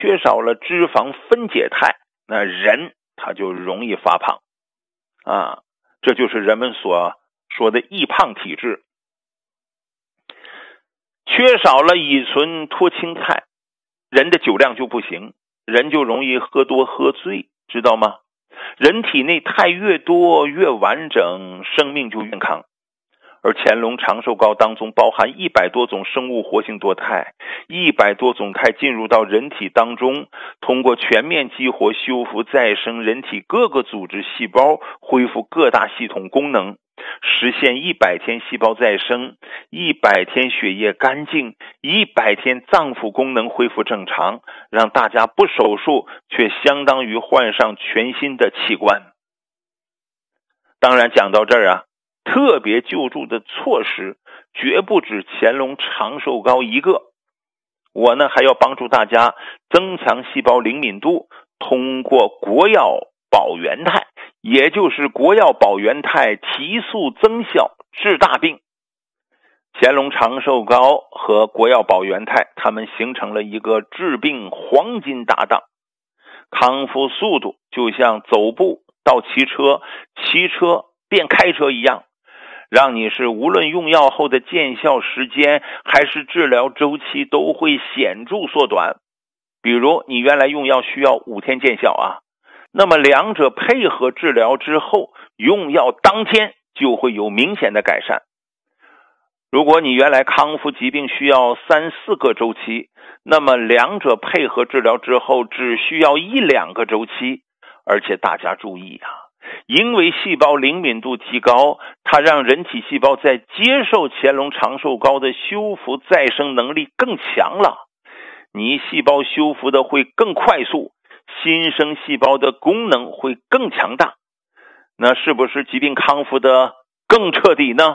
缺少了脂肪分解肽，那人他就容易发胖啊，这就是人们所说的易胖体质。缺少了乙醇脱氢肽，人的酒量就不行，人就容易喝多喝醉，知道吗？人体内肽越多越完整，生命就越健康。而乾隆长寿膏当中包含100多种生物活性多肽，100多种肽进入到人体当中，通过全面激活修复再生人体各个组织细胞，恢复各大系统功能，实现100天细胞再生，100天血液干净，100天脏腑功能恢复正常，让大家不手术却相当于换上全新的器官。当然讲到这儿啊，特别救助的措施绝不止乾隆长寿膏一个，我呢还要帮助大家增强细胞灵敏度，通过国药保元肽，也就是国药保元肽提速增效治大病。乾隆长寿膏和国药保元肽，它们形成了一个治病黄金搭档，康复速度就像走步到骑车，骑车变开车一样，让你是无论用药后的见效时间还是治疗周期都会显著缩短。比如你原来用药需要5天见效啊，那么两者配合治疗之后，用药当天就会有明显的改善。如果你原来康复疾病需要3、4个周期，那么两者配合治疗之后只需要1、2个周期。而且大家注意啊，因为细胞灵敏度提高，它让人体细胞在接受乾隆长寿膏的修复再生能力更强了，你细胞修复的会更快速，新生细胞的功能会更强大，那是不是疾病康复的更彻底呢？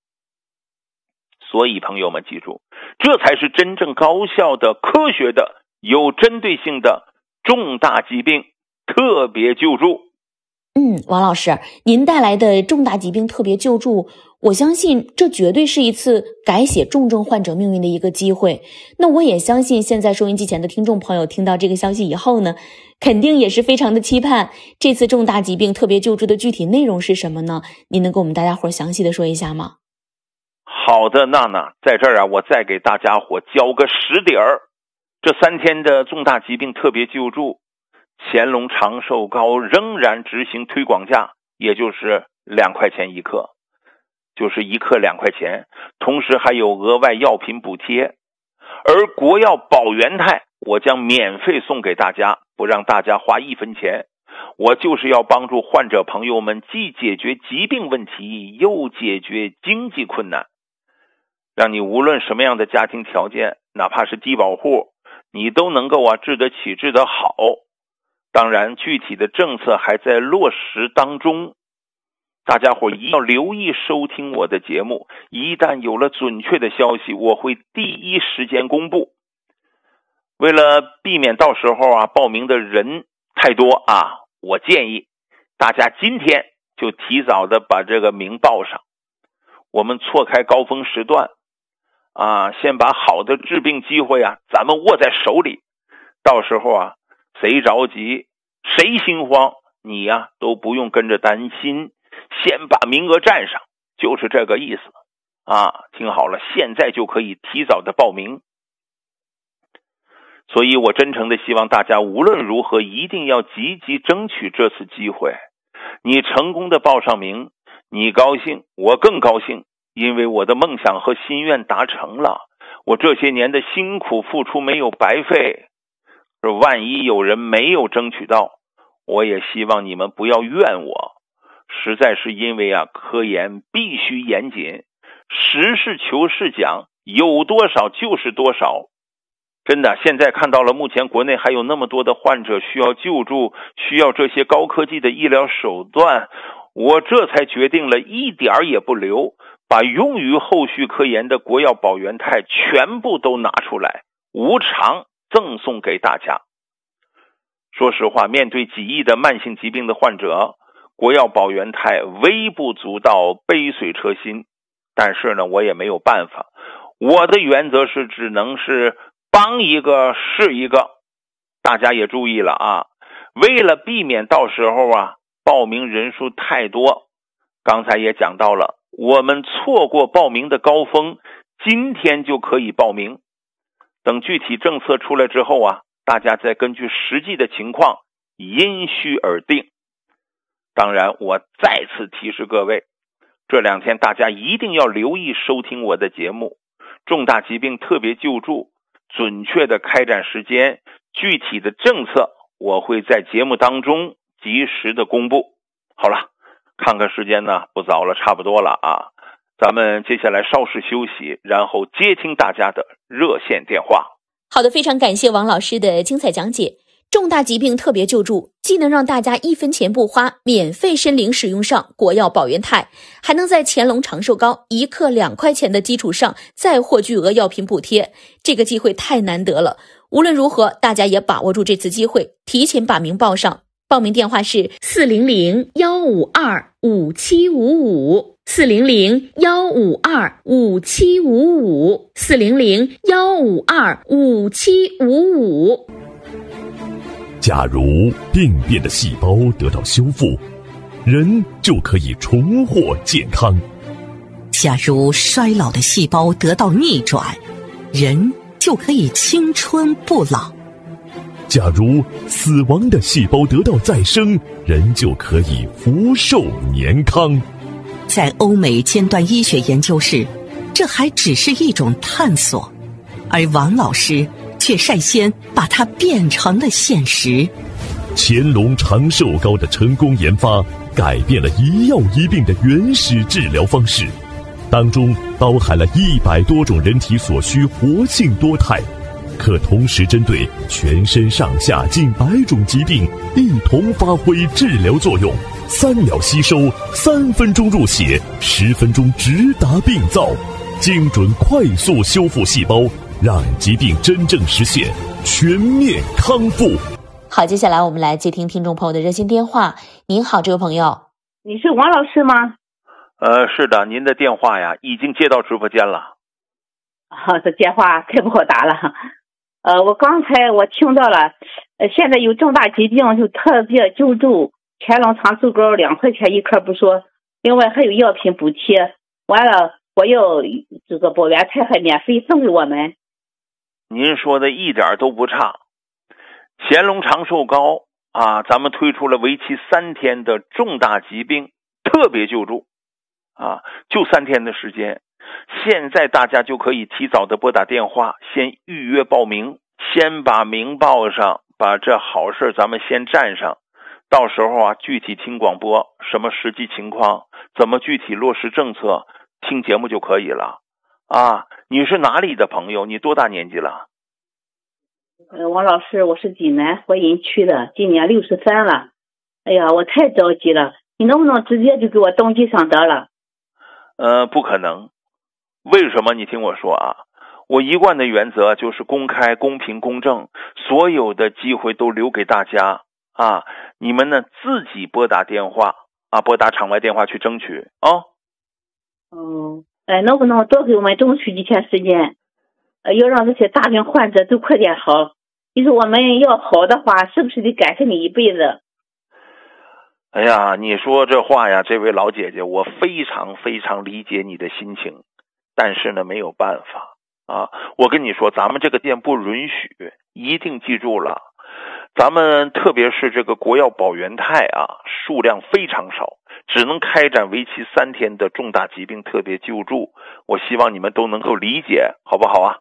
所以朋友们记住，这才是真正高效的、科学的、有针对性的重大疾病特别救助。 王老师，您带来的重大疾病特别救助，我相信这绝对是一次改写重症患者命运的一个机会。那我也相信现在收音机前的听众朋友听到这个消息以后呢，肯定也是非常的期盼这次重大疾病特别救助的具体内容是什么呢？您能给我们大家伙详细的说一下吗？ 好的，娜娜，在这儿啊，我再给大家伙交个实底儿。这3天的重大疾病特别救助，乾隆长寿膏仍然执行推广价，也就是2块钱一克，就是一克2块钱，同时还有额外药品补贴。而国药保元肽我将免费送给大家，不让大家花1分钱。我就是要帮助患者朋友们既解决疾病问题，又解决经济困难，让你无论什么样的家庭条件，哪怕是低保户，你都能够治得起治得好。当然具体的政策还在落实当中，大家伙一定要留意收听我的节目，一旦有了准确的消息，我会第一时间公布。为了避免到时候报名的人太多我建议大家今天就提早的把这个名报上，我们错开高峰时段先把好的治病机会咱们握在手里，到时候谁着急谁心慌，你都不用跟着担心，先把名额占上，就是这个意思听好了，现在就可以提早的报名。所以我真诚的希望大家无论如何一定要积极争取这次机会。你成功的报上名，你高兴我更高兴，因为我的梦想和心愿达成了，我这些年的辛苦付出没有白费。万一有人没有争取到，我也希望你们不要怨我，实在是因为科研必须严谨，实事求是讲，有多少就是多少。真的，现在看到了目前国内还有那么多的患者需要救助，需要这些高科技的医疗手段，我这才决定了一点也不留，把用于后续科研的国药保元肽全部都拿出来，无偿赠送给大家。说实话，面对几亿的慢性疾病的患者，国药保元肽微不足道，杯水车薪。但是呢，我也没有办法，我的原则是只能是帮一个是一个。 大家也注意了啊，为了避免到时候报名人数太多，刚才也讲到了，我们错过报名的高峰，今天就可以报名。等具体政策出来之后大家再根据实际的情况因需而定。当然，我再次提示各位，这2天大家一定要留意收听我的节目，重大疾病特别救助准确的开展时间，具体的政策我会在节目当中及时的公布。好了，看看时间呢，不早了，差不多了咱们接下来稍事休息，然后接听大家的热线电话。 好的，非常感谢王老师的精彩讲解。重大疾病特别救助既能让大家1分钱不花，免费申领使用上国药保元泰，还能在乾隆长寿膏1克2块钱的基础上再获巨额药品补贴，这个机会太难得了。无论如何，大家也把握住这次机会，提前把名报上。报名电话是400-152-5755 400-152-5755 400-152-5755。 假如病变的细胞得到修复，人就可以重获健康。 假如衰老的细胞得到逆转，人就可以青春不老。 假如死亡的细胞得到再生，人就可以福寿年康。 在欧美尖端医学研究室，这还只是一种探索，而王老师却率先把它变成了现实。 乾隆长寿膏的成功研发，改变了一药一病的原始治疗方式，当中包含了100多种人体所需活性多肽，可同时针对全身上下近100种疾病一同发挥治疗作用，3秒吸收，3分钟入血，10分钟直达病灶，精准快速修复细胞，让疾病真正实现全面康复。 好，接下来我们来接听听众朋友的热线电话。您好，这位朋友。 你是王老师吗？ 是的，您的电话已经接到直播间了。 这电话太不好打了。我刚才我听到了，现在有重大疾病就特别救助，乾隆长寿膏2块钱1颗不说，另外还有药品补贴，完了我要这个保元泰还免费送给我们。 您说的一点都不差。乾隆长寿膏咱们推出了为期3天的重大疾病特别救助就3天的时间，现在大家就可以提早的拨打电话，先预约报名，先把名报上，把这好事咱们先占上，到时候具体听广播，什么实际情况，怎么具体落实政策，听节目就可以了你是哪里的朋友？你多大年纪了？ 王老师，我是济南怀仁区的，今年63了。哎呀，我太着急了，你能不能直接就给我登记上得了？ 不可能。为什么？你听我说我一贯的原则就是公开、公平、公正，所有的机会都留给大家你们呢自己拨打电话拨打场外电话去争取能不能多给我们争取几天时间？要让这些大病患者都快点好。你说我们要好的话，是不是得感谢你一辈子？ 哎呀，你说这话这位老姐姐，我非常非常理解你的心情，但是呢没有办法我跟你说，咱们这个店不允许，一定记住了，咱们特别是这个国药保元泰数量非常少，只能开展为期3天的重大疾病特别救助，我希望你们都能够理解，好不好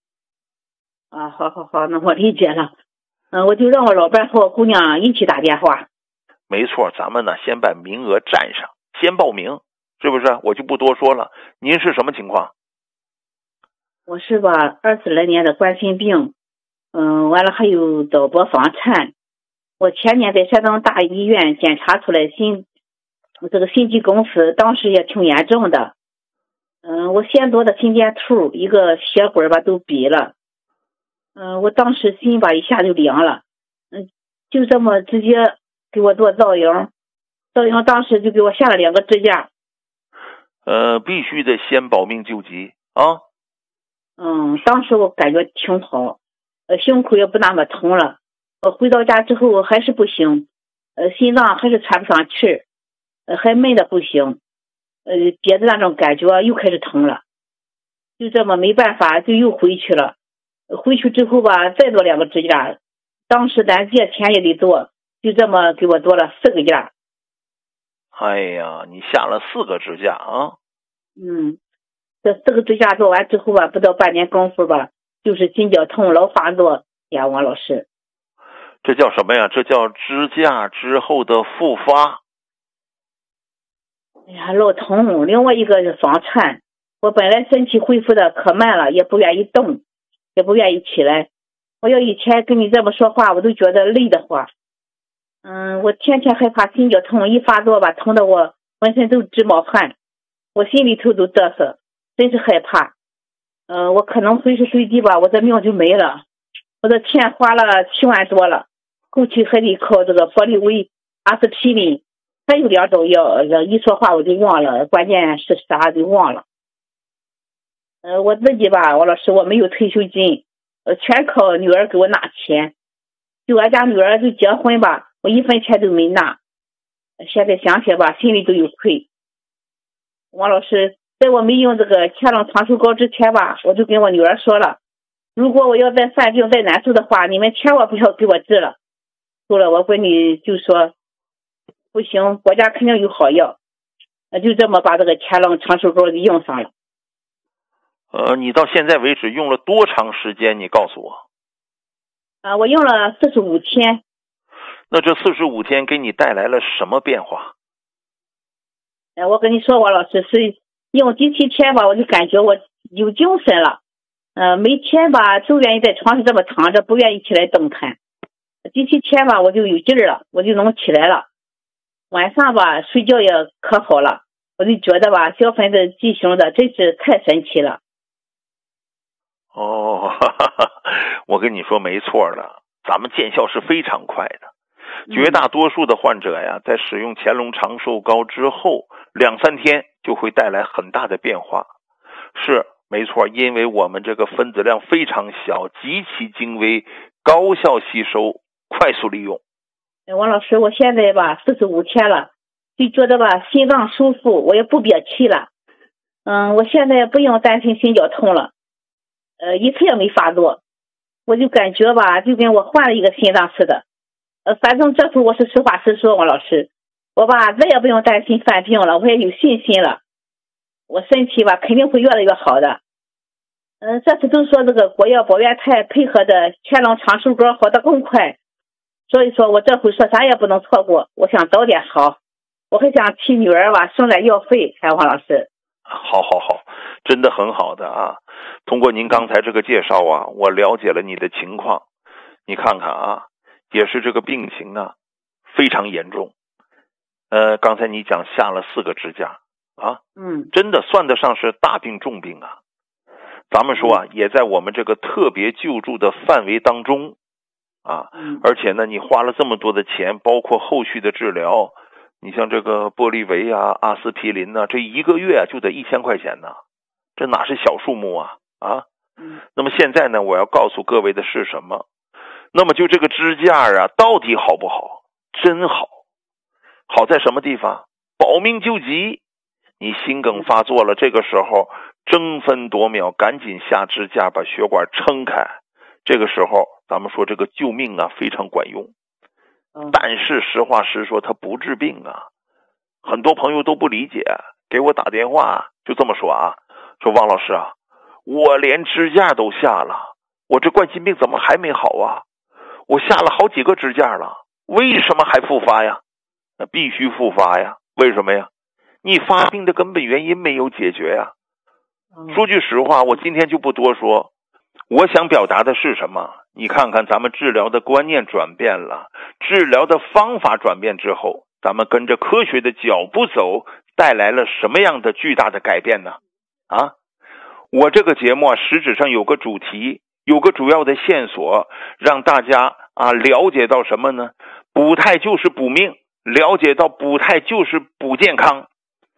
好，那我理解了。我就让我老伴和我姑娘一起打电话。 没错，咱们呢先把名额占上，先报名，是不是？我就不多说了。您是什么情况？ 我是20来年的冠心病，完了还有导播房颤。我前年在山东大医院检查出来心肌梗死，当时也挺严重的。我先做的心电图，一个血管都瘪了。我当时心一下就凉了。就这么直接给我做造影当时就给我下了2个支架。 必须得先保命救急当时我感觉挺好，胸口也不那么疼了。 我回到家之后还是不行，心脏还是喘不上气儿，还闷的不行，憋的那种感觉又开始疼了，就这么没办法就又回去了。回去之后吧，再多2个支架，当时咱借钱也得多，就这么给我多了4个架。 哎呀，你下了4个支架啊？ 这4个支架做完之后吧，不到半年功夫吧，就是心绞痛老发作呀，王老师。 这叫什么呀？这叫支架之后的复发。 哎呀，老疼。另外一个是房颤，我本来身体恢复的可慢了，也不愿意动，也不愿意起来。我要以前跟你这么说话，我都觉得累得慌。我天天害怕心绞痛一发作吧，疼得我浑身都直冒汗，我心里头都嘚瑟，真是害怕。我可能随时随地吧，我这命就没了。我的钱花了7万多了，后期还得靠这个玻利维、阿司匹林，还有2种药，一说话我就忘了，关键是啥就忘了。我自己吧，王老师，我没有退休金，全靠女儿给我拿钱。就俺家女儿就结婚吧，我1分钱都没拿。现在想起吧，心里都有愧。王老师，在我没用这个乾隆长寿膏之前吧，我就跟我女儿说了，如果我要再犯病再难受的话，你们千万不要给我治了。后来我闺女就说不行，国家肯定有好药，就这么把这个乾隆长寿膏给用上了。 你到现在为止用了多长时间？你告诉我。 我用了45天。 那这45天给你带来了什么变化？ 我跟你说，王老师，是用第7天吧，我就感觉我有精神了。每天吧都愿意在床上这么躺着，不愿意起来动弹。第7天吧，我就有劲儿了，我就能起来了。晚上吧睡觉也可好了，我就觉得吧小粉子记性的真是太神奇了。 我跟你说没错的，咱们见效是非常快的。绝大多数的患者呀，在使用乾隆长寿膏之后2、3天就会带来很大的变化。是没错，因为我们这个分子量非常小，极其精微，高效吸收，快速利用。 王老师，我现在吧45天了，就觉得吧心脏舒服，我也不憋气了。我现在不用担心心绞痛了，一次也没发作。我就感觉吧就跟我换了一个心脏似的。反正这次我是实话实说，王老师，我吧再也不用担心犯病了，我也有信心了，我身体吧肯定会越来越好的。这次都说这个国药保元泰配合的乾隆长寿膏好得更快，所以说我这回说啥也不能错过，我想早点好，我还想替女儿吧省点药费。王老师， 好，真的很好的啊！通过您刚才这个介绍啊，我了解了你的情况。你看看啊，也是这个病情啊非常严重。刚才你讲下了4个支架啊，真的算得上是大病重病啊。咱们说啊，也在我们这个特别救助的范围当中啊，而且呢，你花了这么多的钱，包括后续的治疗，你像这个玻利维啊、阿司匹林啊，这1个月就得1000块钱呢，这哪是小数目啊？那么现在呢，我要告诉各位的是什么？那么就这个支架啊，到底好不好？真好，好在什么地方？保命救急。你心梗发作了，这个时候争分夺秒，赶紧下支架把血管撑开。这个时候咱们说这个救命啊非常管用。但是实话实说，它不治病啊。很多朋友都不理解，给我打电话就这么说啊，说王老师啊，我连支架都下了，我这冠心病怎么还没好啊？我下了好几个支架了，为什么还复发呀？那必须复发呀，为什么呀？你发病的根本原因没有解决呀。说句实话，我今天就不多说，我想表达的是什么？你看看咱们治疗的观念转变了，治疗的方法转变之后，咱们跟着科学的脚步走，带来了什么样的巨大的改变呢？我这个节目啊，实质上有个主题，有个主要的线索，让大家了解到什么呢？补胎就是补命，了解到补胎就是补健康。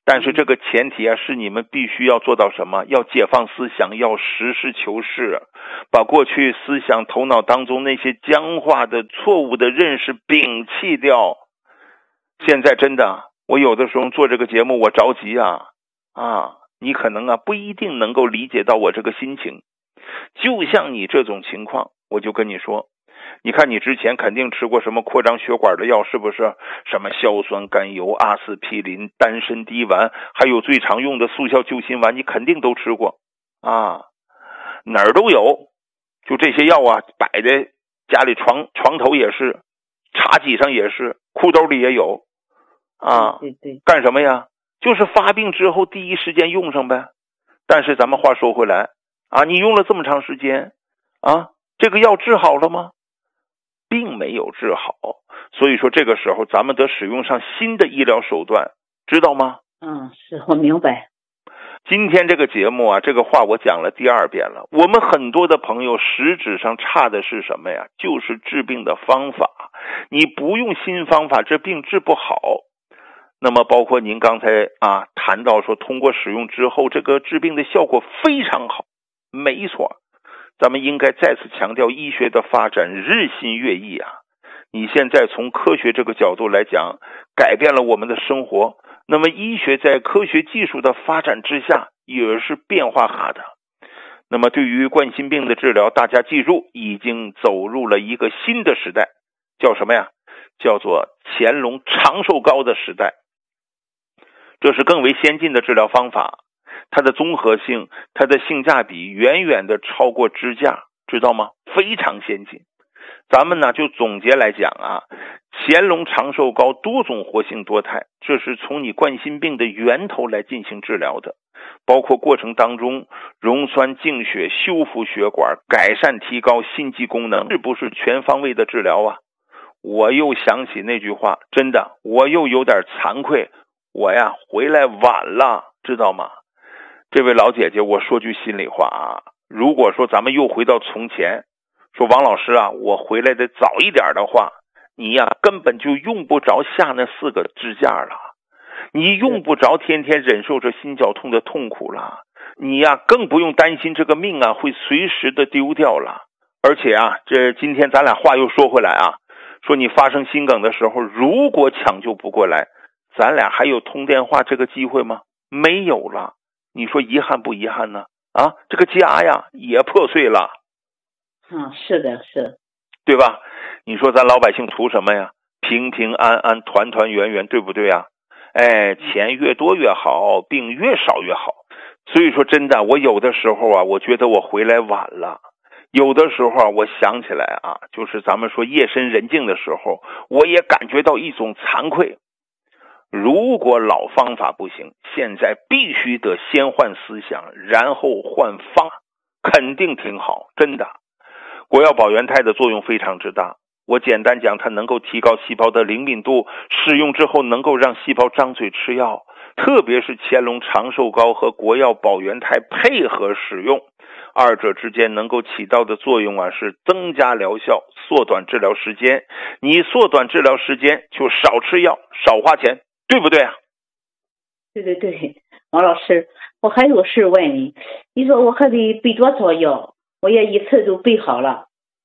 但是这个前提啊，是你们必须要做到什么？要解放思想，要实事求是，把过去思想头脑当中那些僵化的错误的认识摒弃掉。现在真的，我有的时候做这个节目我着急你可能不一定能够理解到我这个心情。就像你这种情况，我就跟你说，你看你之前肯定吃过什么扩张血管的药，是不是？什么硝酸甘油、阿司匹林、丹参滴丸，还有最常用的速效救心丸，你肯定都吃过哪儿都有。就这些药摆在家里床头也是，茶几上也是，裤兜里也有对， 干什么呀？就是发病之后第一时间用上呗。但是咱们话说回来你用了这么长时间这个药治好了吗？并没有治好。所以说这个时候咱们得使用上新的医疗手段，知道吗？ 是，我明白。 今天这个节目这个话我讲了第2遍了。我们很多的朋友实质上差的是什么呀？就是治病的方法。你不用新方法，这病治不好。那么包括您刚才谈到说，通过使用之后，这个治病的效果非常好。没错，咱们应该再次强调，医学的发展日新月异你现在从科学这个角度来讲，改变了我们的生活。那么医学在科学技术的发展之下也是变化哈的。那么对于冠心病的治疗，大家记住，已经走入了一个新的时代，叫什么呀？叫做乾隆长寿膏的时代。这是更为先进的治疗方法，它的综合性，它的性价比远远的超过支架，知道吗？非常先进。咱们呢就总结来讲乾隆长寿膏多种活性多肽，这是从你冠心病的源头来进行治疗的，包括过程当中溶栓净血、修复血管、改善提高心肌功能，是不是全方位的治疗我又想起那句话，真的我又有点惭愧，我回来晚了，知道吗？这位老姐姐，我说句心里话如果说咱们又回到从前，说王老师我回来的早一点的话，你根本就用不着下那4个支架了，你用不着天天忍受着心绞痛的痛苦了，你更不用担心这个命会随时的丢掉了。而且这今天咱俩话又说回来说你发生心梗的时候，如果抢救不过来，咱俩还有通电话这个机会吗？没有了。你说遗憾不遗憾呢？这个家也破碎了。 是的， 对吧？你说咱老百姓图什么呀？平平安安，团团圆圆，对不对钱越多越好，病越少越好。所以说真的，我有的时候我觉得我回来晚了。有的时候我想起来就是咱们说夜深人静的时候，我也感觉到一种惭愧。如果老方法不行，现在必须得先换思想，然后换方，肯定挺好，真的。国药保元肽的作用非常之大，我简单讲，它能够提高细胞的灵敏度，使用之后能够让细胞张嘴吃药，特别是乾隆长寿膏和国药保元肽配合使用，二者之间能够起到的作用是增加疗效，缩短治疗时间。你缩短治疗时间，就少吃药，少花钱，对不对对，王老师，我还有个事问你，你说我还得备多少药？我也一次都备好了。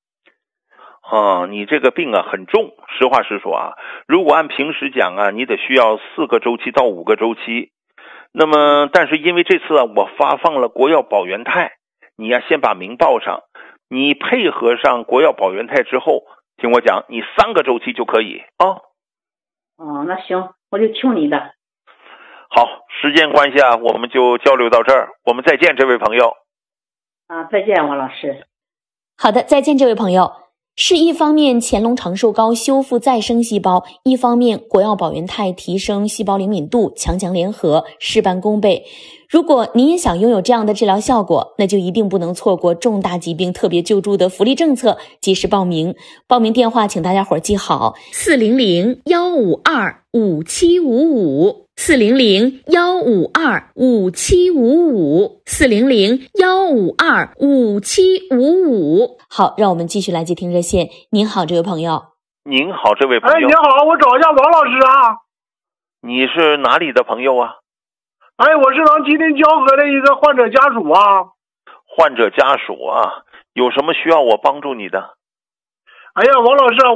你这个病很重，实话实说如果按平时讲你得需要4个周期到5个周期。那么但是因为这次我发放了国药保元肽，你先把名报上，你配合上国药保元肽之后，听我讲，你3个周期就可以那行，我就听你的。 好，时间关系我们就交流到这儿，我们再见，这位朋友。 再见，王老师。 好的，再见，这位朋友。是一方面乾隆长寿膏修复再生细胞，一方面国药保元肽提升细胞灵敏度，强强联合，事半功倍。如果您也想拥有这样的治疗效果，那就一定不能错过重大疾病特别救助的福利政策，及时报名。报名电话请大家伙记好：400-152-5755。400-152-5755，400-152-5755。好，让我们继续来接听热线。您好，这位朋友。 您好，这位朋友。 您好，我找一下王老师你是哪里的朋友哎，我是咱吉林蛟河的一个患者家属啊。 患者家属啊，有什么需要我帮助你的？ 哎呀，王老师啊，